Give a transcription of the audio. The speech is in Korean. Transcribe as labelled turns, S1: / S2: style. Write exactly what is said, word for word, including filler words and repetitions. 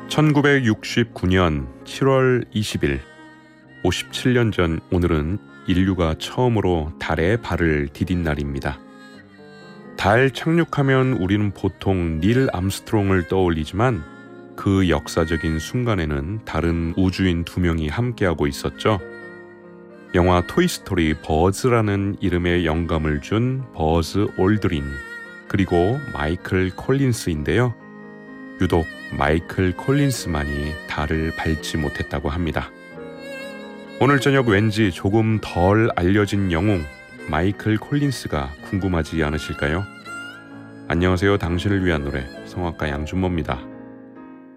S1: 천구백육십구 년 칠월 이십일, 오십칠 년 전 오늘은 인류가 처음으로 달에 발을 디딘 날입니다. 달 착륙하면 우리는 보통 닐 암스트롱을 떠올리지만 그 역사적인 순간에는 다른 우주인 두 명이 함께하고 있었죠. 영화 토이스토리 버즈라는 이름의 영감을 준 버즈 올드린, 그리고 마이클 콜린스인데요. 유독 마이클 콜린스만이 달을 밟지 못했다고 합니다. 오늘 저녁 왠지 조금 덜 알려진 영웅 마이클 콜린스가 궁금하지 않으실까요? 안녕하세요. 당신을 위한 노래 성악가 양준모입니다.